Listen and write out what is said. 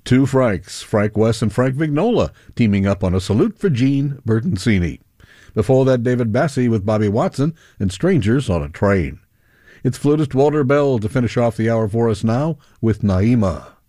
Two Franks, Frank West and Frank Vignola, teaming up on a salute for Gene Bertoncini. Before that, David Bassie with Bobby Watson and Strangers on a Train. It's flutist Walter Bell to finish off the hour for us now with Naima.